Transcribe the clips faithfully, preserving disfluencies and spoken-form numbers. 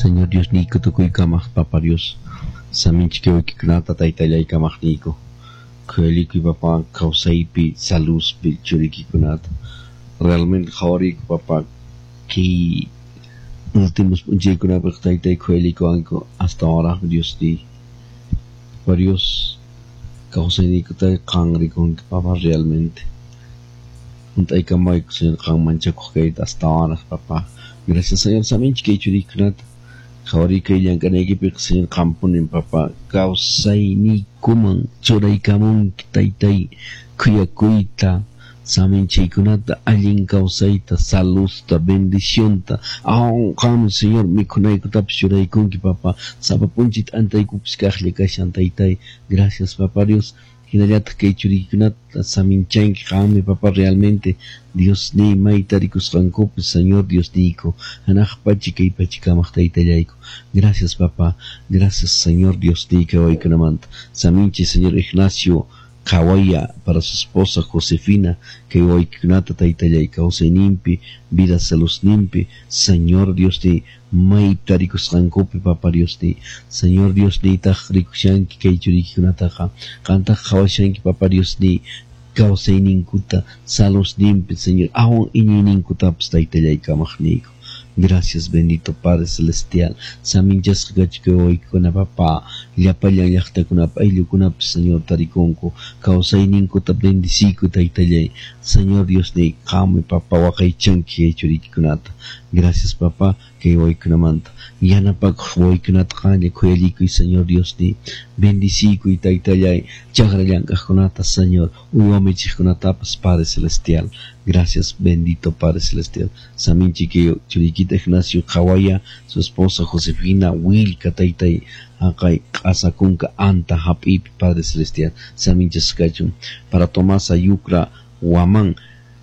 Señor Dios Nico tukuy kamak Papa Dios saminchi que wikikunata taytallay kamak Nico kuelikuy Papa kausaypi saluzpi churikikunata realmente jawariku Papa que últimos punchaykunapik taytay kuelikuanku hasta ahora Dios di Papa Dios kausaynikutay qanrikunki Papa realmente untay kamay Señor qan manchakuq hasta ahora Papa gracias Señor saminchi que churikunata Jawari kailan kanaykipiq Señor qampunin Papa kawsaynikuman churaykamun taytay kuyakuyta saminchaykunata allin kawsayta saludta bendicionta aun qam Señor mikhunaykutapis churaykunki Papa sapapunchit antaykupis kaqlla kashan taytay gracias Papa Dios hinallataq kay churiykunata saminchanki qammi Papa realmente Dios ni maytarikusqankupis Señor Dios niku hanaq pachi kay pachikamaq taytallayku gracias Papa gracias Señor Dios nika waykunamanta saminchi Señor Ignacio Kawaya para su esposa Josefina que waykunata taytallay kawsayninpi vida saludninpi Señor Dios ni maytarikusqankupi Papa Dios ni Señor Dios ni taq rikushanki kay churiykunataqa qantaq qhawashanki Papa Dios ni kawsayninkuta saludninpi Señor aun iñiyninkutapis taytallay kamaq niku gracias bendito Padre Celestial saminchasqa kachka waykuna Papa llapallan llaqtakunapa ayllukunapis Señor tarikunku kawsayninkuta bendiciku taytallay Señor Dios ni qammi Papa waqaychanki kay churiykunata gracias Papa kay waykunamanta yanapakuq waykunata qanlla kuyallikuy Señor Dios ni bendicikuy taytallay chakrallanqaqkunata Señor uywamichiqkunatapas Padre Celestial gracias bendito Padre Celestial saminchi kay churiykita Ignacio Kawaya su esposa Josefina Wilka taytay aqay q'asakunka anta hap'ipi Padre Celestial saminchasqachun para Tomás Ayucra Waman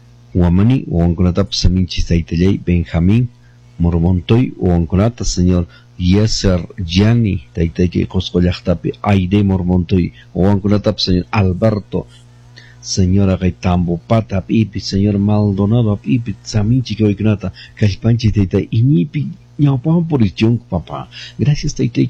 Wamani wawankunatapas saminchis taytallay Benjamín Mormontoy wawankunata Señor Yeser Gianni taytay kay Qusqu llaqtapi Aide Mormontoy wawankunatapas Señor Alberto Señora kay Tambopata hap'ipi Señor Maldonado hap'ipi saminchi kay waykunata kallpanchis taytay iñipi ñawpawan purichunku Papa gracias taytay